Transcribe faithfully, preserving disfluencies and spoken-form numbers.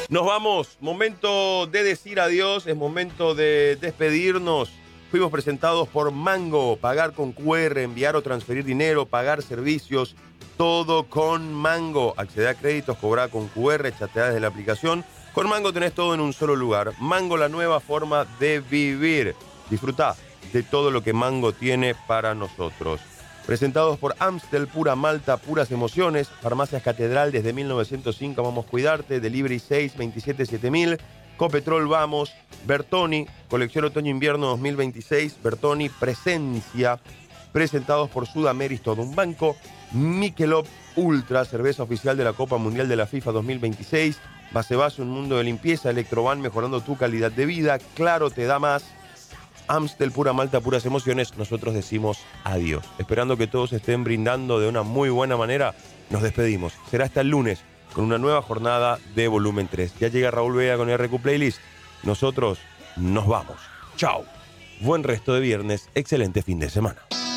Nos vamos, momento de decir adiós, es momento de despedirnos. Fuimos presentados por Mango, pagar con Q R, enviar o transferir dinero, pagar servicios, todo con Mango. Acceder a créditos, cobrar con Q R, chatear desde la aplicación. Con Mango tenés todo en un solo lugar. Mango, la nueva forma de vivir. Disfrutá de todo lo que Mango tiene para nosotros. Presentados por Amstel, pura malta, puras emociones. Farmacias Catedral desde mil novecientos cinco, vamos a cuidarte. Delivery seis veintisiete siete mil. Copetrol, vamos. Bertoni, colección otoño-invierno dos mil veintiséis. Bertoni, presencia. Presentados por Sudamérica, todo un banco. Michelob Ultra, cerveza oficial de la Copa Mundial de la FIFA dos mil veintiséis. Base Base, un mundo de limpieza. Electroban, mejorando tu calidad de vida. Claro, te da más. Amstel, pura malta, puras emociones. Nosotros decimos adiós. Esperando que todos estén brindando de una muy buena manera, nos despedimos. Será hasta el lunes con una nueva jornada de Volumen tres. Ya llega Raúl Vega con R Q Playlist. Nosotros nos vamos. Chao. Buen resto de viernes. Excelente fin de semana.